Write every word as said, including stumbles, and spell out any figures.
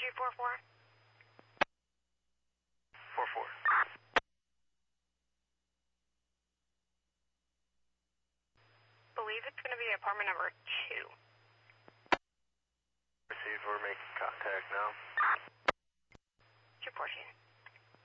two four four? four four. Believe it's going to be apartment number two. Receive, we're making contact now.